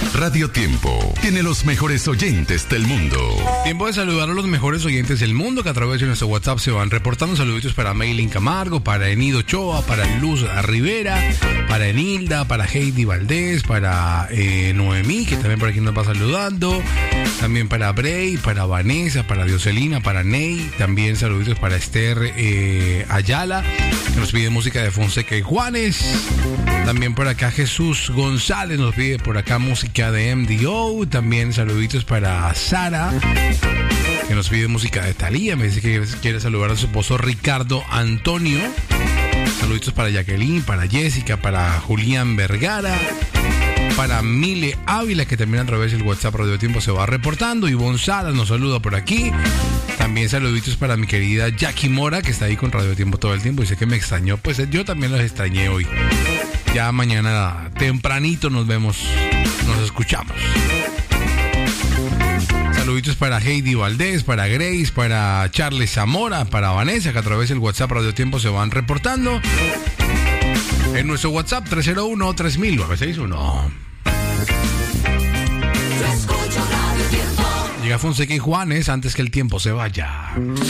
Radio Tiempo tiene los mejores oyentes del mundo. Tiempo de saludar a los mejores oyentes del mundo que a través de nuestro WhatsApp se van reportando. Saluditos para Maylin Camargo, para Enido Ochoa, para Luz Rivera, para Enilda, para Heidi Valdés, para Noemí, que también por aquí nos va saludando. También para Bray, para Vanessa, para Dioselina, para Ney. También saluditos para Esther Ayala, que nos pide música de Fonseca y Juanes. También por acá Jesús González nos pide por acá música de MDO. También saluditos para Sara, que nos pide música de Thalía. Me dice que quiere saludar a su esposo Ricardo Antonio. Saluditos para Jacqueline, para Jessica, para Julián Vergara, para Mile Ávila, que también a través del WhatsApp Radio Tiempo se va reportando. Ivonne Salas nos saluda por aquí. También saluditos para mi querida Jackie Mora, que está ahí con Radio Tiempo todo el tiempo. Dice que me extrañó. Pues yo también los extrañé hoy. Ya mañana tempranito nos vemos, nos escuchamos. Saluditos para Heidi Valdés, para Grace, para Charles Zamora, para Vanessa, que a través del WhatsApp Radio Tiempo se van reportando. En nuestro WhatsApp 301-3000-961. Llega Fonseca y Juanes antes que el tiempo se vaya.